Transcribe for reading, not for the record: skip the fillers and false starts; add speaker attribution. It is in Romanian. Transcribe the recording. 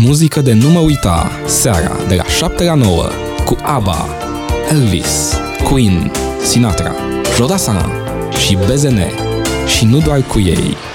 Speaker 1: Muzică de nu mă uita, seara de la 7 la 9, cu ABBA, Elvis, Queen, Sinatra, Jodassin și BZN, și nu doar cu ei.